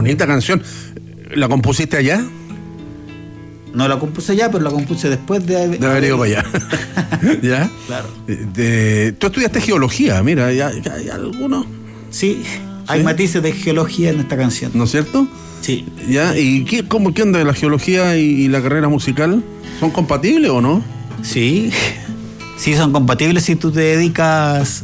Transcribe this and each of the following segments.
bonita canción. ¿La compusiste allá? No la compuse allá, pero la compuse después de haber ido para allá. ¿Ya? Claro. Tú estudiaste geología, mira, hay algunos. Sí, hay matices de geología en esta canción. ¿No es cierto? Sí. ¿Ya? ¿Y qué onda de la geología y la carrera musical? ¿Son compatibles o no? Sí, son compatibles si tú te dedicas,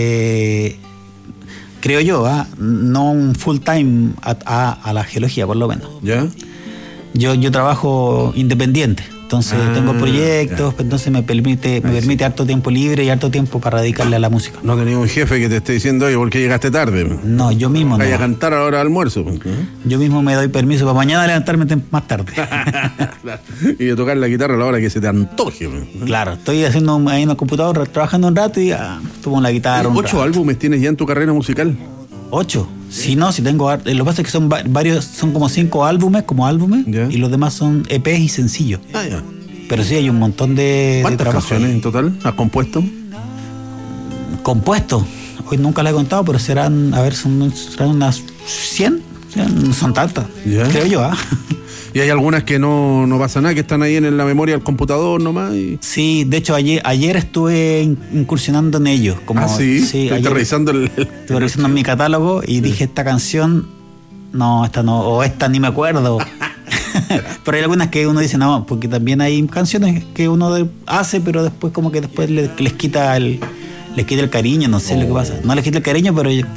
creo yo, no un full time a la geología, por lo menos. ¿Ya? Yo trabajo independiente, entonces tengo proyectos, entonces me permite harto tiempo libre y harto tiempo para dedicarle a la música. ¿No tenía un jefe que te esté diciendo, oye, ¿por qué llegaste tarde? No, yo mismo no. Vaya a cantar a la hora de almuerzo. Yo mismo me doy permiso para mañana levantarme más tarde. Y de tocar la guitarra a la hora que se te antoje. Claro, estoy haciendo ahí en el computador, trabajando un rato y tomo la guitarra. 8 álbumes tienes ya en tu carrera musical. 8. Sí, tengo. Lo que pasa es que son varios, son como 5 álbumes, ¿Ya? y los demás son EPs y sencillos. Ya. Pero sí, hay un montón de ¿Cuántas canciones en total has compuesto? Compuesto. Hoy nunca la he contado, pero serán unas 100. No son tantas, ¿Ya? creo yo. Y hay algunas que no pasa nada, que están ahí en la memoria del computador nomás. Sí, de hecho ayer estuve incursionando en ello. Sí, estuve revisando estuve revisando mi catálogo y dije, esta canción, no, esta no, o esta ni me acuerdo. Pero hay algunas que uno dice, no, porque también hay canciones que uno hace, pero después como que después les quita el cariño, no sé lo que pasa. No les quita el cariño,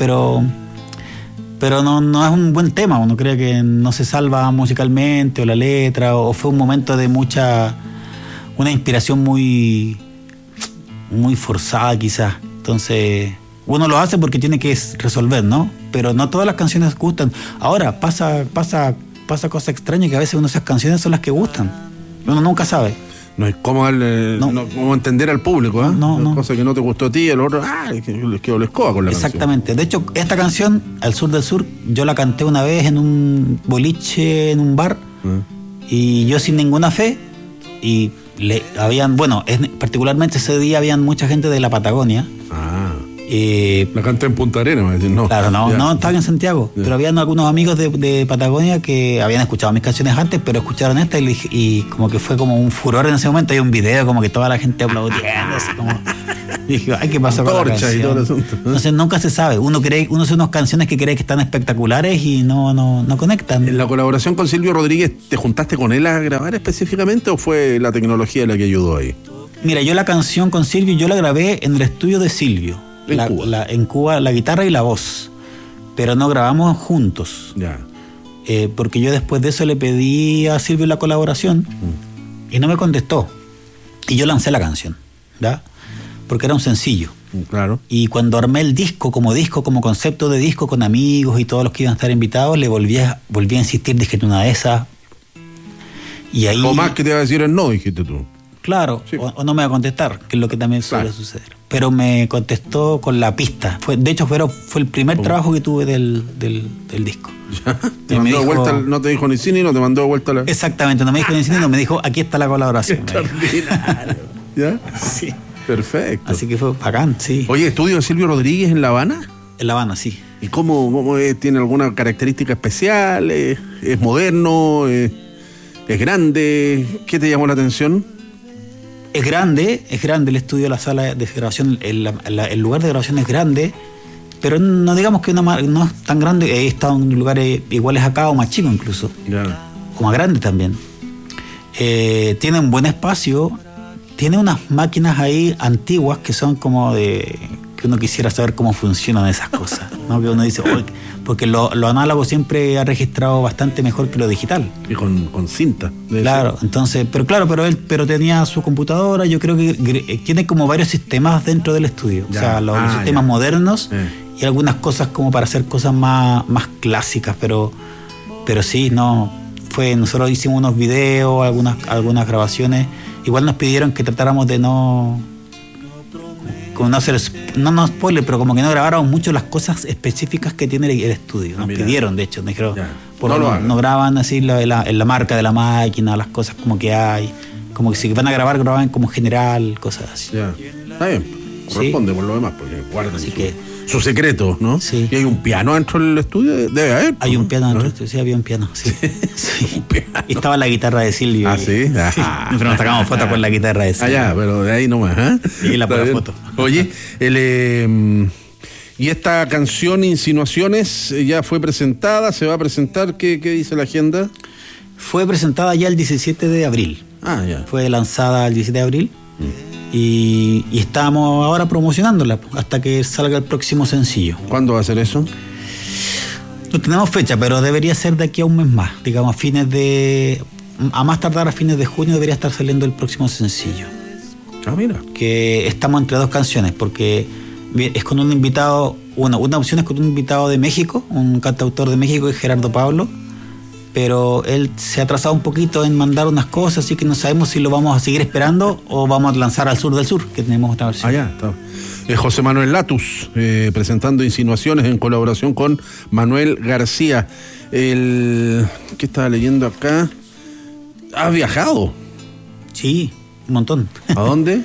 pero no es un buen tema. Uno cree que no se salva musicalmente o la letra, o fue un momento de una inspiración muy forzada quizás. Entonces uno lo hace porque tiene que resolver, ¿no? Pero no todas las canciones gustan. Ahora pasa cosa extraña, que a veces esas canciones son las que gustan. Uno nunca sabe. No es cómo entender al público, ¿eh? No. Cosa que no te gustó a ti, el otro, que les quedó la escoba con la Exactamente. canción. De hecho, esta canción, Al Sur del Sur, yo la canté una vez en un boliche, en un bar, y yo sin ninguna fe, y particularmente ese día habían mucha gente de la Patagonia. La canté en Punta Arenas, me decían, no. Claro, no, estaba en Santiago. Pero habían algunos amigos de Patagonia que habían escuchado mis canciones antes, pero escucharon esta y como que fue como un furor en ese momento. Hay un video como que toda la gente aplaudiendo, así como. Dije, ay, ¿qué pasó con la canción? Y todo el asunto. Entonces nunca se sabe. Uno hace unas canciones que cree que están espectaculares y no conectan. ¿En la colaboración con Silvio Rodríguez te juntaste con él a grabar específicamente o fue la tecnología la que ayudó ahí? Mira, yo la canción con Silvio yo la grabé en el estudio de Silvio. En Cuba, la guitarra y la voz, pero no grabamos juntos. Ya. Porque yo después de eso le pedí a Silvio la colaboración y no me contestó. Y yo lancé la canción, ¿ya? Porque era un sencillo. Claro. Y cuando armé el disco, como concepto de disco con amigos y todos los que iban a estar invitados, le volví a insistir, dije, una de esas. Y ahí. Lo más que te iba a decir es no, dijiste tú. Claro, sí. o no me va a contestar, que es lo que también suele suceder. Pero me contestó con la pista. De hecho, fue el primer trabajo que tuve del disco. ¿Ya? ¿Te mandó de vuelta? No te dijo ni cine, no te mandó de vuelta la... Exactamente, no me dijo ni cine, no me dijo, aquí está la colaboración. Extraordinario. ¿Ya? Sí. Perfecto. Así que fue bacán, sí. Oye, ¿estudio de Silvio Rodríguez en La Habana? En La Habana, sí. ¿Y cómo es? ¿Tiene alguna característica especial? ¿Es moderno? ¿Es grande? ¿Qué te llamó la atención? Es grande el estudio, la sala de grabación, el lugar de grabación es grande, pero no digamos que no es tan grande. He estado en lugares iguales acá o más chicos incluso, o más grande también. Tiene un buen espacio, tiene unas máquinas ahí antiguas que son como que uno quisiera saber cómo funcionan esas cosas, ¿no? Que uno dice, porque lo análogo siempre ha registrado bastante mejor que lo digital. Y con cinta. Claro, entonces, pero él tenía su computadora. Yo creo que tiene como varios sistemas dentro del estudio. Ya. O sea, los sistemas modernos y algunas cosas como para hacer cosas más clásicas, pero sí, nosotros hicimos unos videos, algunas grabaciones. Igual nos pidieron que tratáramos de no spoiler, pero como que no grabáramos mucho las cosas específicas que tiene el estudio. Nos pidieron, de hecho, nos dijeron, no graban así la marca de la máquina, las cosas como que hay, como que si van a graban como general, cosas así. Ya. Está bien, corresponde por lo demás, porque guardan su secreto, ¿no? Sí. ¿Y hay un piano dentro del estudio? Debe haber. Hay ¿no? un piano ¿no? dentro del estudio, sí, había un piano, sí. Sí. Un piano. Y estaba la guitarra de Silvio. Ah, sí. Nosotros nos sacamos fotos con la guitarra de Silvio. Allá, pero de ahí nomás, ¿eh? Sí, la pura foto. Oye, y esta canción Insinuaciones ya fue presentada, se va a presentar, ¿qué dice la agenda? Fue presentada ya el 17 de abril. Ah, ya. Fue lanzada el 17 de abril. Y estamos ahora promocionándola hasta que salga el próximo sencillo. ¿Cuándo va a ser eso? No tenemos fecha, pero debería ser de aquí a un mes más. Digamos, a más tardar a fines de junio debería estar saliendo el próximo sencillo. Ah, mira. Que estamos entre dos canciones, porque es con un invitado, una opción es con un invitado de México, un cantautor de México, que es Gerardo Pablo, pero él se ha atrasado un poquito en mandar unas cosas, así que no sabemos si lo vamos a seguir esperando o vamos a lanzar Al Sur del Sur, que tenemos otra versión. Ah, ya, está. José Manuel Latus, presentando Insinuaciones en colaboración con Manuel García. ¿Qué estaba leyendo acá? ¿Has viajado? Sí, un montón. ¿A dónde?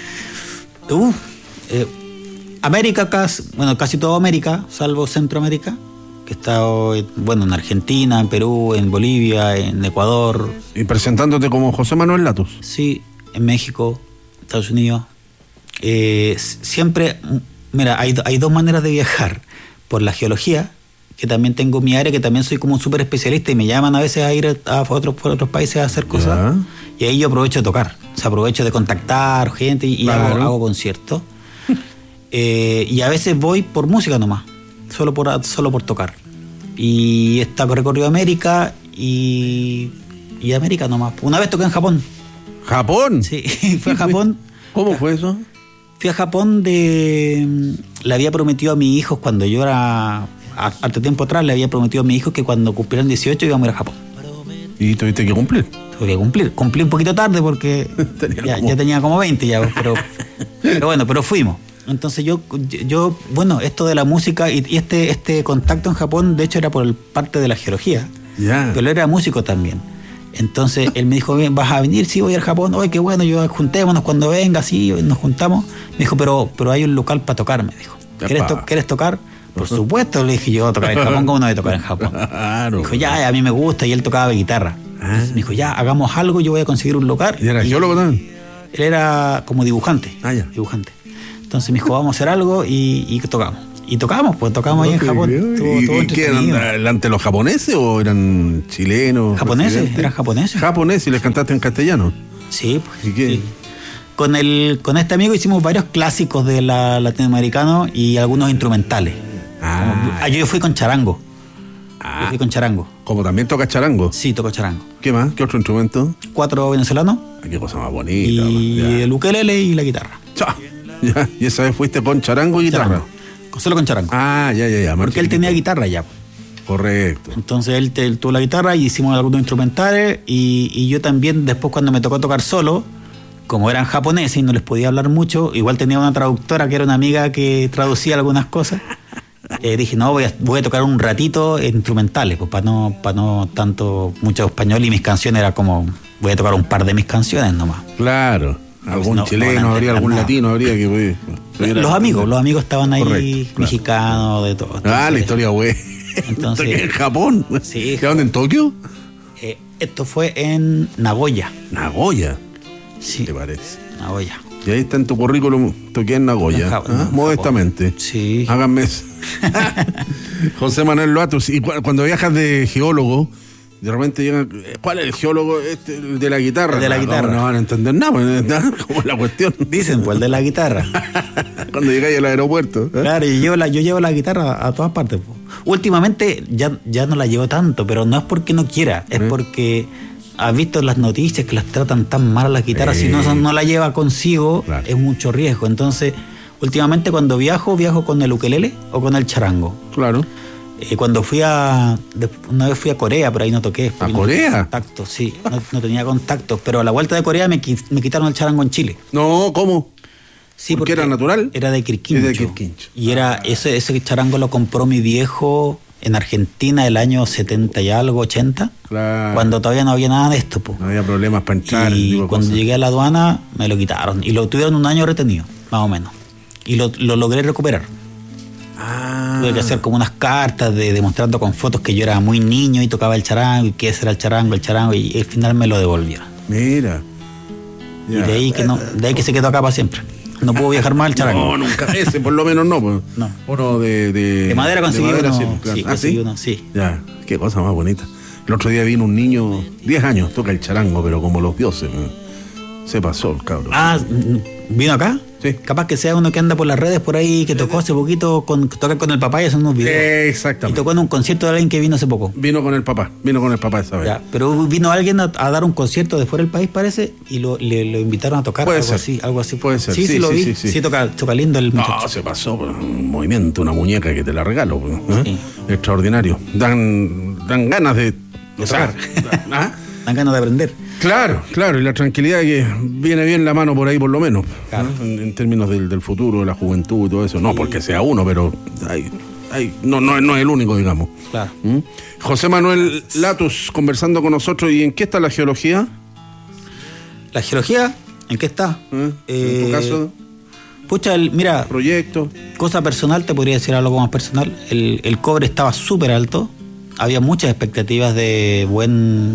América, casi toda América, salvo Centroamérica, que he estado, en Argentina, en Perú, en Bolivia, en Ecuador. ¿Y presentándote como José Manuel Latus? Sí, en México, Estados Unidos. Siempre, mira, hay dos maneras de viajar. Por la geología, que también tengo mi área, que también soy como un súper especialista y me llaman a veces a ir a otros países a hacer cosas. Y ahí yo aprovecho de tocar. O sea, aprovecho de contactar gente y claro. hago conciertos. Y a veces voy por música nomás, solo por tocar. Y he estado recorrido América y América nomás. Una vez toqué en Japón. ¿Japón? Sí, fui a Japón. ¿Cómo fue eso? Fui a Japón le había prometido a mis hijos cuando yo era, harto tiempo atrás, le había prometido a mis hijos que cuando cumplieran 18 íbamos a ir a Japón. ¿Y tuviste que cumplir? Tuve que cumplir. Cumplí un poquito tarde porque ya tenía como 20 ya, pero fuimos. Entonces yo, esto de la música y este contacto en Japón, de hecho era por parte de la geología. Ya. Pero él era músico también. Entonces él me dijo, bien, ¿vas a venir? Sí, voy al Japón. Oye, qué bueno, juntémonos cuando venga, sí, nos juntamos. Me dijo, pero hay un local para tocar, me dijo. ¿Quieres tocar? Por supuesto, le dije, yo voy a tocar en Japón, ¿cómo no voy a tocar en Japón? Claro. Me dijo, ya, a mí me gusta, y él tocaba guitarra. Entonces, me dijo, ya, hagamos algo, yo voy a conseguir un local. ¿Y era geólogo también? Él era como dibujante. Ah, ya. Dibujante. Entonces me dijo, vamos a hacer algo y tocamos. Y tocamos ahí en Japón. ¿Y qué eran delante los japoneses o eran chilenos? Japoneses, eran japoneses. Japoneses, y les cantaste en castellano. Sí, pues. ¿Y qué? Sí. Con este amigo hicimos varios clásicos de la latinoamericano y algunos instrumentales. Yo fui con charango. Yo fui con charango. ¿Como también tocas charango? Sí, toco charango. ¿Qué más? ¿Qué otro instrumento? 4 venezolanos. Qué cosa más bonita. Y el ukelele y la guitarra. Ya. ¿Y esa vez fuiste con charango y guitarra? Charango. Solo con charango. Ya. Porque él tenía guitarra ya. Correcto. Entonces él tuvo la guitarra y hicimos algunos instrumentales y yo también después cuando me tocó tocar solo, como eran japoneses y no les podía hablar mucho, igual tenía una traductora que era una amiga que traducía algunas cosas. Dije, no, voy a tocar un ratito instrumentales, pues para no tanto mucho español, y mis canciones era como, voy a tocar un par de mis canciones nomás. Claro. Algún chileno habría, algún latino habría que... Los amigos estaban ahí, correcto, mexicanos, de todo. Entonces, la historia güey. Entonces, en Japón. Sí. ¿De dónde? ¿En Tokio? Esto fue en Nagoya. ¿Nagoya? Sí. ¿Te parece? Nagoya. Y ahí está en tu currículum, toqué en Nagoya. Modestamente. Sí. Háganme eso. José Manuel Latus. Y cuando viajas de geólogo, de repente llegan, ¿cuál es el geólogo? El de la guitarra. El de la guitarra. No van a entender nada, como es la cuestión. Dicen, pues el de la guitarra. Cuando llegáis al aeropuerto. Claro, yo llevo la guitarra a todas partes. Pues. Últimamente ya no la llevo tanto, pero no es porque no quiera, es porque has visto en las noticias que las tratan tan mal las guitarras, si no la lleva consigo, claro, es mucho riesgo. Entonces, últimamente cuando viajo con el ukelele o con el charango. Claro. Cuando una vez fui a Corea, pero ahí no toqué. ¿A Corea? No contacto, sí, no tenía contactos, pero a la vuelta de Corea me quitaron el charango en Chile. No, ¿cómo? Sí, porque era natural. Era de Quirquincho. Y ese charango lo compró mi viejo en Argentina el año 70 y algo, 80, claro, cuando todavía no había nada de esto. Po. No había problemas para entrar. Y cuando llegué a la aduana me lo quitaron y lo tuvieron un año retenido, más o menos. Y lo logré recuperar. Tuve que hacer como unas cartas demostrando con fotos que yo era muy niño y tocaba el charango y que ese era el charango y al final me lo devolvieron. Mira. Y de ahí que se quedó acá para siempre. No puedo viajar más al charango. No, nunca. Ese por lo menos no. Pues. No. Uno de madera conseguí uno. Sí, claro. Sí, conseguí uno, sí. Ya, qué cosa más bonita. El otro día vino un niño, 10 años, toca el charango, pero como los dioses. Se pasó el cabrón. ¿Vino acá? Sí. Capaz que sea uno que anda por las redes por ahí, que tocó hace poquito, toca con el papá y hace unos videos. Exactamente. Y tocó en un concierto de alguien que vino hace poco. Vino con el papá esa vez. Ya, pero vino alguien a dar un concierto de fuera del país, parece, y lo invitaron a tocar. Puede algo ser. Así, algo así. Puede ser. Sí, lo vi. Sí, toca lindo el muchacho. No, se pasó un movimiento, una muñeca que te la regalo. ¿Eh? Sí. Extraordinario. Dan ganas de tocar. ¿Ah? Dan ganas de aprender. Claro, y la tranquilidad que viene bien la mano por ahí por lo menos, claro. en términos del futuro, de la juventud y todo eso. No porque sea uno, pero no es el único, digamos. Claro. José Manuel Latus conversando con nosotros. ¿Y en qué está la geología? ¿La geología? ¿En qué está? En tu caso, pucha, mira, proyecto. Cosa personal, te podría decir algo más personal. El cobre estaba súper alto. Había muchas expectativas de buen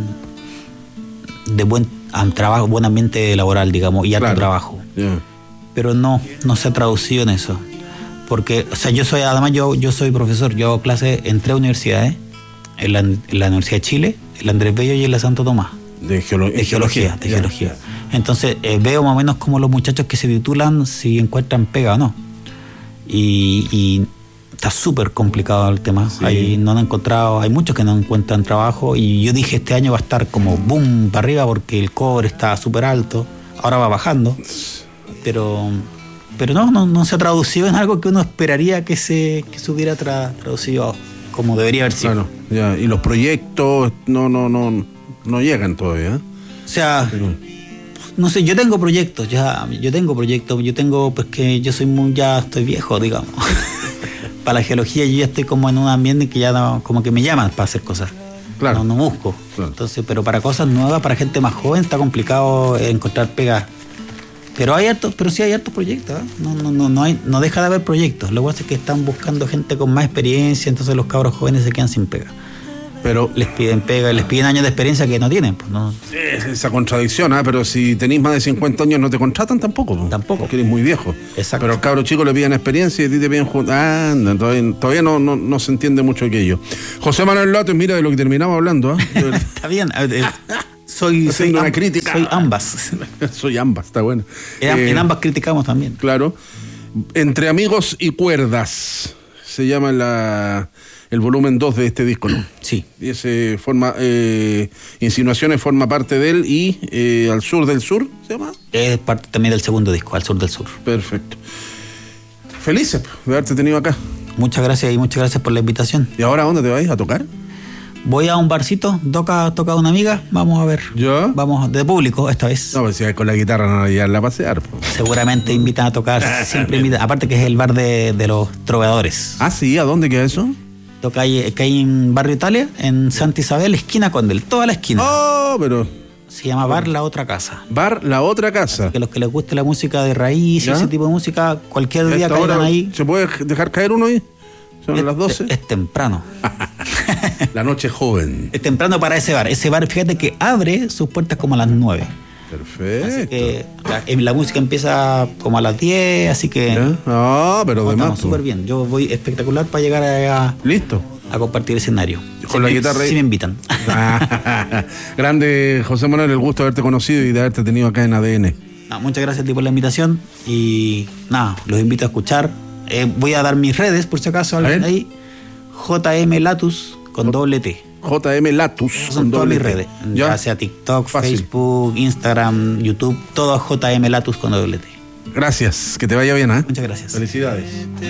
trabajo, buen ambiente laboral, digamos, y harto trabajo. Yeah. Pero no se ha traducido en eso. Porque, o sea, yo soy profesor, yo hago clases en 3 universidades, en la Universidad de Chile, en la Andrés Bello y en la Santo Tomás. De geología. Entonces, veo más o menos como los muchachos que se titulan si encuentran pega o no. Y está súper complicado el tema. Sí. Hay muchos que no encuentran trabajo y yo dije este año va a estar como boom para arriba porque el cobre está súper alto, ahora va bajando, pero no se ha traducido en algo que uno esperaría que se hubiera traducido como debería haber sido. Claro, ya. Y los proyectos no llegan todavía. O sea, no sé, yo tengo proyectos, pues que yo ya estoy viejo, digamos. Para la geología yo ya estoy como en un ambiente que ya como que me llaman para hacer cosas. Claro. No busco. Claro. Entonces, pero para cosas nuevas, para gente más joven, está complicado encontrar pegas. Pero sí hay hartos proyectos, ¿eh? No deja de haber proyectos. Lo que pasa es que están buscando gente con más experiencia, entonces los cabros jóvenes se quedan sin pega. Pero les piden pega, les piden años de experiencia que no tienen. Pues, no. Esa contradicción, pero si tenéis más de 50 años no te contratan tampoco. Tampoco. Porque eres muy viejo. Exacto. Pero al cabro chico le piden experiencia y a ti te piden... todavía no se entiende mucho aquello. José Manuel Latus, mira de lo que terminamos hablando. Está bien. Soy una crítica. Soy ambas. Soy ambas, está bueno. En ambas criticamos también. Claro. Entre amigos y cuerdas se llama el volumen 2 de este disco, ¿no? Sí. Y ese Insinuaciones forma parte de él y Al Sur del Sur, ¿se llama? Es parte también del segundo disco, Al Sur del Sur. Perfecto. Felices de haberte tenido acá. Muchas gracias por la invitación. ¿Y ahora a dónde te vais a tocar? Voy a un barcito, toca una amiga, vamos a ver. ¿Ya? Vamos de público esta vez. No, pues si con la guitarra no la llevarla a pasear. Seguramente invitan a tocar, siempre invitan. Aparte que es el bar de los trovadores. Ah, sí, ¿a dónde queda eso? Toca ahí en Barrio Italia, en Santa Isabel, esquina Condel, toda la esquina. Oh, pero... Se llama Bar La Otra Casa. Bar La Otra Casa. Así que los que les guste la música de raíz y ese tipo de música, cualquier día caigan ahí. ¿Se puede dejar caer uno ahí? ¿Son las 12? Es temprano. La noche joven. Es temprano para ese bar. Ese bar, fíjate que abre sus puertas como a las 9. Perfecto. Así que la música empieza como a las 10, así que... No, pero además... Estamos súper bien. Yo voy espectacular para llegar a... Listo. A compartir escenario. Con la guitarra ahí. Sí me invitan. Grande, José Manuel, el gusto de haberte conocido y de haberte tenido acá en ADN. Muchas gracias a ti por la invitación y los invito a escuchar. Voy a dar mis redes, por si acaso, ahí. JM Latus con doble T. JM Latus. Son todas mis redes. Ya sea TikTok, fácil. Facebook, Instagram, YouTube, todo JM Latus con doble T. Gracias, que te vaya bien, ¿eh? Muchas gracias. Felicidades.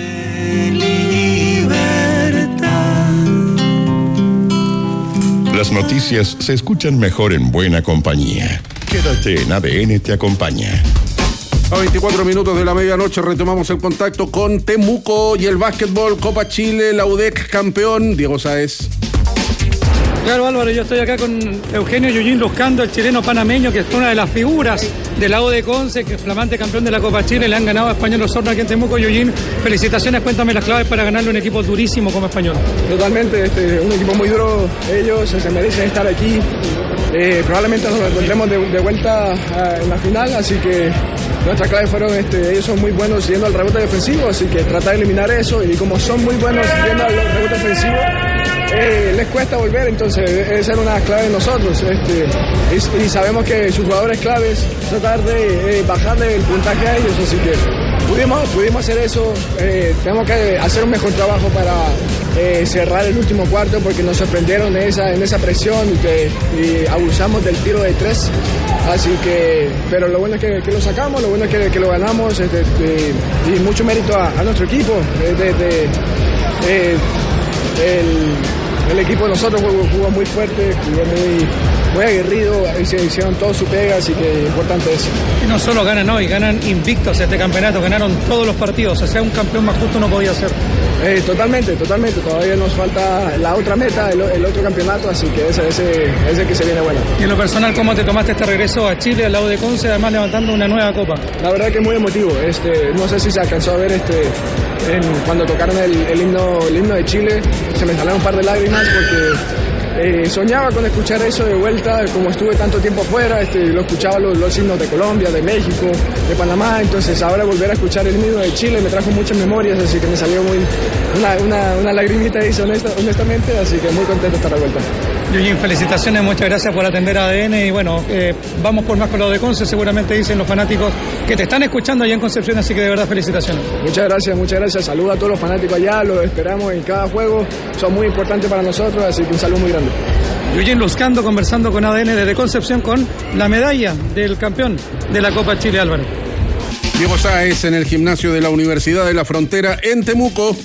Las noticias se escuchan mejor en buena compañía. Quédate en ADN Te Acompaña. A 24 minutos de la medianoche retomamos el contacto con Temuco y el básquetbol Copa Chile, la UDEC campeón, Diego Sáez. Claro, Álvaro, yo estoy acá con Eugenio Yuyin Luscando, el chileno panameño, que es una de las figuras de la U de Conce, que es flamante campeón de la Copa Chile, le han ganado a Español Osorno aquí en Temuco. Yuyin, felicitaciones, cuéntame las claves para ganarle un equipo durísimo como Español. Totalmente, un equipo muy duro, ellos se merecen estar aquí, probablemente nos encontremos de vuelta en la final, así que nuestras claves fueron, ellos son muy buenos yendo al rebote defensivo, así que tratar de eliminar eso, y como son muy buenos yendo al rebote ofensivo, les cuesta volver, entonces esa era una de las claves de nosotros, y sabemos que sus jugadores claves tratar de bajarle el puntaje a ellos, así que pudimos hacer eso. Tenemos que hacer un mejor trabajo para cerrar el último cuarto, porque nos sorprendieron en esa presión y abusamos del tiro de 3, así que, pero lo bueno es que lo sacamos, lo bueno es que lo ganamos, y mucho mérito a nuestro equipo. El equipo de nosotros jugó muy fuerte, jugó muy aguerrido, hicieron todo su pega, así que importante eso. Y no solo ganan hoy, ganan invictos este campeonato, ganaron todos los partidos, o sea, un campeón más justo no podía ser. Totalmente, todavía nos falta la otra meta, el otro campeonato, así que ese que se viene bueno. Y en lo personal, ¿cómo te tomaste este regreso a Chile, al lado de Conce, además levantando una nueva copa? La verdad que es muy emotivo, no sé si se alcanzó a ver cuando tocaron el himno de Chile, se me salieron un par de lágrimas porque soñaba con escuchar eso de vuelta, como estuve tanto tiempo afuera, lo escuchaba los himnos de Colombia, de México, de Panamá, entonces ahora volver a escuchar el himno de Chile me trajo muchas memorias, así que me salió una lagrimita ahí, honestamente, así que muy contento de estar de vuelta. Yuyin, felicitaciones, muchas gracias por atender a ADN y bueno, vamos por más con lo de Conce, seguramente dicen los fanáticos que te están escuchando allá en Concepción, así que de verdad felicitaciones. Muchas gracias, saludos a todos los fanáticos allá, los esperamos en cada juego, son muy importantes para nosotros, así que un saludo muy grande. Yuyin Luscando conversando con ADN desde Concepción con la medalla del campeón de la Copa Chile, Álvaro. Diego Sáez en el gimnasio de la Universidad de la Frontera en Temuco.